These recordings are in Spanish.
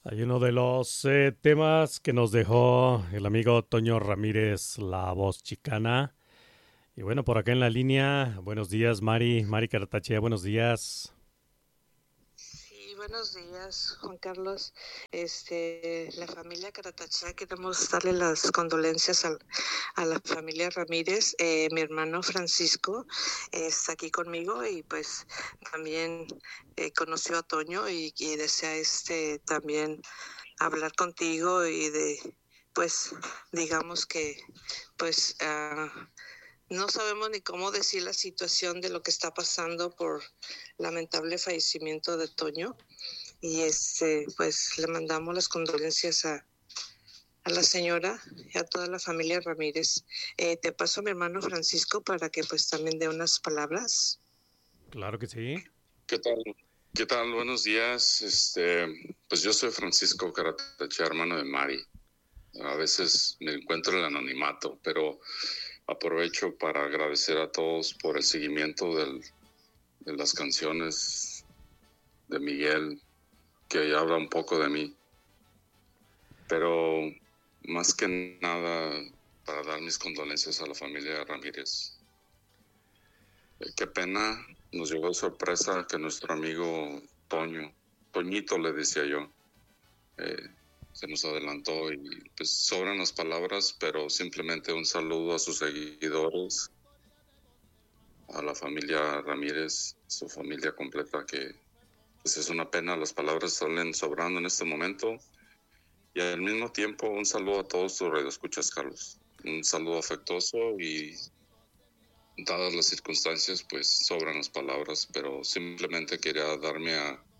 Hay uno de los temas que nos dejó el amigo Toño Ramírez, la voz chicana. Y bueno, por acá en la línea, buenos días, Mari Caratachea, buenos días. Sí, buenos días, Juan Carlos. La familia Caratachá, queremos darle las condolencias a la familia Ramírez. Mi hermano Francisco está aquí conmigo y pues también conoció a Toño y desea también hablar contigo y pues digamos que pues no sabemos ni cómo decir la situación de lo que está pasando por lamentable fallecimiento de Toño y pues le mandamos las condolencias a la señora y a toda la familia Ramírez. Te paso a mi hermano Francisco para que pues también dé unas palabras. Claro que sí. ¿Qué tal? ¿Qué tal? Buenos días. Pues yo soy Francisco Caratachea, hermano de Mari. A veces me encuentro en el anonimato, pero aprovecho para agradecer a todos por el seguimiento de las canciones de Miguel, que habla un poco de mí. Pero más que nada, para dar mis condolencias a la familia Ramírez. Qué pena, nos llegó sorpresa que nuestro amigo Toñito le decía yo, se nos adelantó y pues sobran las palabras, pero simplemente un saludo a sus seguidores, a la familia Ramírez, su familia completa, que pues es una pena, las palabras salen sobrando en este momento. Y al mismo tiempo un saludo a todos tus radioescuchas, Carlos. Un saludo afectuoso y dadas las circunstancias, pues sobran las palabras, pero simplemente quería darme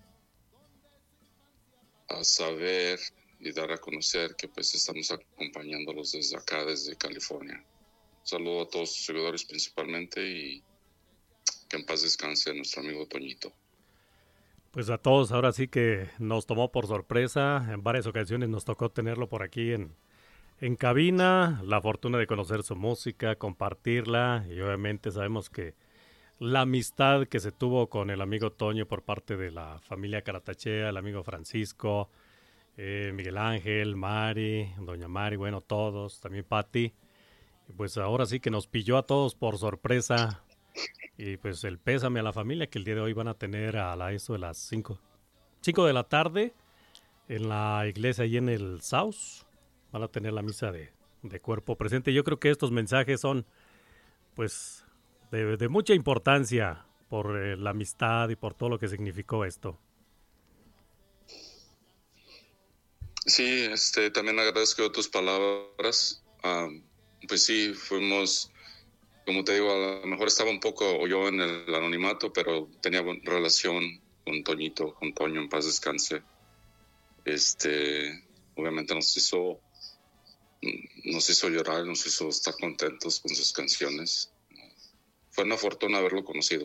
a saber y dar a conocer que pues estamos acompañándolos desde acá, desde California. Un saludo a todos sus seguidores principalmente y que en paz descanse nuestro amigo Toñito. Pues a todos ahora sí que nos tomó por sorpresa. En varias ocasiones nos tocó tenerlo por aquí en cabina. La fortuna de conocer su música, compartirla. Y obviamente sabemos que la amistad que se tuvo con el amigo Toño por parte de la familia Caratachea, el amigo Francisco, Miguel Ángel, Mari, Doña Mari, bueno, todos, también Patti. Pues ahora sí que nos pilló a todos por sorpresa. Y pues el pésame a la familia que el día de hoy van a tener eso de las 5 de la tarde en la iglesia ahí en el South. Van a tener la misa de cuerpo presente. Yo creo que estos mensajes son pues de mucha importancia por la amistad y por todo lo que significó esto. Sí, también agradezco tus palabras. Pues sí, fuimos, como te digo, a lo mejor estaba un poco yo en el anonimato, pero tenía buena relación con Toñito, con Toño, en paz descanse. Obviamente nos hizo llorar, nos hizo estar contentos con sus canciones. Fue una fortuna haberlo conocido.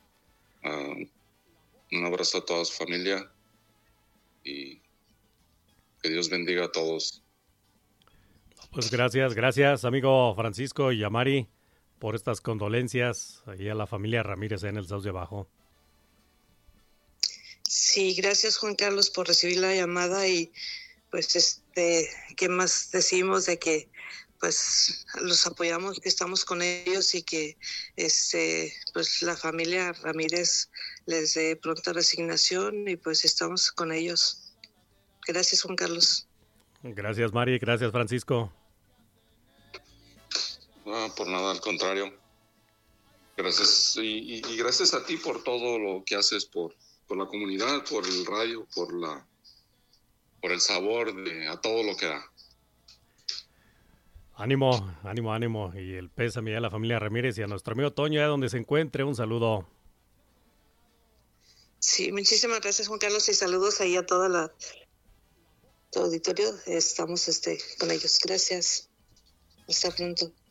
Un abrazo a toda su familia y que Dios bendiga a todos. Pues gracias amigo Francisco y a Mari por estas condolencias y a la familia Ramírez en el South de Abajo. Sí, gracias Juan Carlos por recibir la llamada y pues ¿qué más decimos de que pues los apoyamos, que estamos con ellos y que pues la familia Ramírez les dé pronta resignación y pues estamos con ellos. Gracias Juan Carlos. Gracias Mari, gracias Francisco. Por nada, al contrario. Gracias y gracias a ti por todo lo que haces por la comunidad, por el radio, por el sabor a todo lo que da. Ánimo. Y el pésame a la familia Ramírez y a nuestro amigo Toño, allá donde se encuentre, un saludo. Sí, muchísimas gracias Juan Carlos y saludos ahí a todo auditorio. Estamos con ellos. Gracias. Hasta pronto.